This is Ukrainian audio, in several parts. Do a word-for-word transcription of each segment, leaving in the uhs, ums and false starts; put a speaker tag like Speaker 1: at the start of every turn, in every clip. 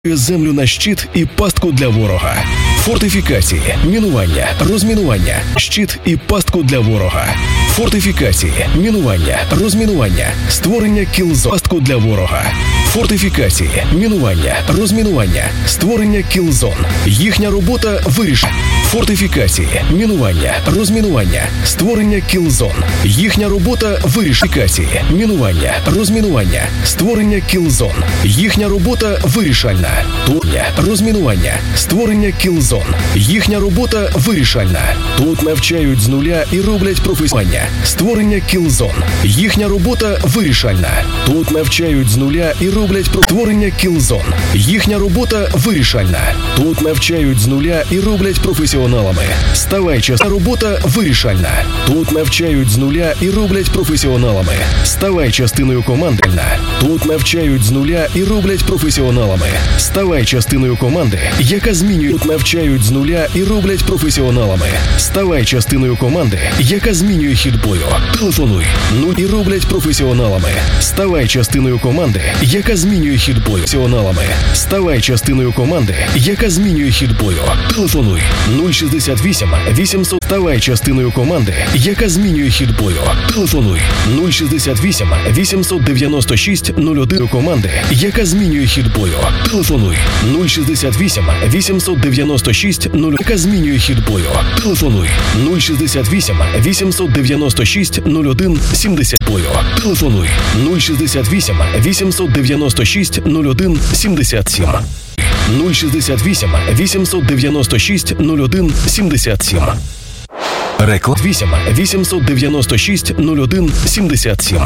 Speaker 1: Землю на щит і пастку для ворога. Фортифікації, мінування, розмінування, щит і пастку для ворога. Фортифікації, мінування, розмінування, створення кілзон, пастку для ворога. Фортифікації, мінування, розмінування, створення кілзон. Їхня робота вирішена. Фортифікації, мінування, розмінування, створення кілзон. Їхня робота вирішикації, мінування, розмінування, створення кілзон. Їхня робота вирішальна. Турня, розмінування, створення кілзон. Їхня робота вирішальна. Тут навчають з нуля і роблять професіональне. Створення кілзон. Їхня робота вирішальна. Тут навчають з нуля і роблять про створення кілзон. Їхня робота вирішальна. Тут навчають з нуля і роблять професіоналами. Ставай час. Робота вирішальна. Тут навчають з нуля і роблять професіоналами. Ставай частиною команди. Тут навчають з нуля і роблять професіоналами. Ставай частиною команди, яка змінює. Тут навчають з нуля і роблять професіоналами. Ставай частиною команди, яка змінює хід бою. Телефонуй нуль і роблять професіоналами. Ставай частиною команди, яка змінює хід бою. Професіоналами. Ставай частиною команди, яка змінює хід бою. Телефонуй нуль шістдесят вісім вісімсот. Ставай частиною команди, яка змінює хід бою. Телефонуй нуль шістдесят вісім вісімсот дев'яносто шість нуль один команди, яка змінює хід бою. Телефонуй нуль шістдесят вісім вісімсот дев'яносто шість нуль, яка змінює хід бою. Телефонуй нуль шістдесят вісім вісімсот дев'яносто шість нуль один сімдесят бою. Телефонуй нуль шістдесят вісім вісімсот дев'яносто шість нуль один сімдесят сім. нуль шістдесят вісім вісімсот дев'яносто шість нуль один сімдесят сім. Реклама вісім вісімсот дев'яносто шість нуль один сімдесят сім.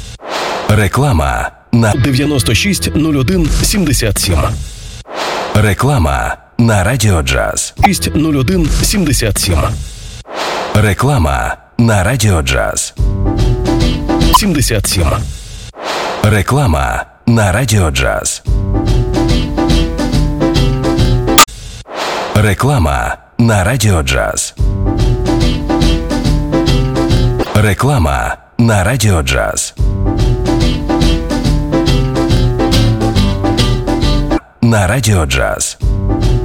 Speaker 1: Реклама на дев'яносто шість нуль один сімдесят сім. Реклама на Радіо Джаз. шість нуль один сімдесят сім. Реклама на Радіо Джаз. сімдесят сім. Реклама на Радіо Джаз. Реклама на Радіо Джаз. Реклама на Радіо Джаз. На Радіо Джаз.